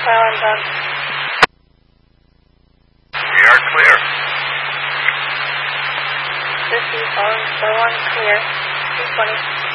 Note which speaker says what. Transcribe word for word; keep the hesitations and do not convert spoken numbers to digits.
Speaker 1: Island done.
Speaker 2: We are clear.
Speaker 1: fifty, following four one, clear. two twenty.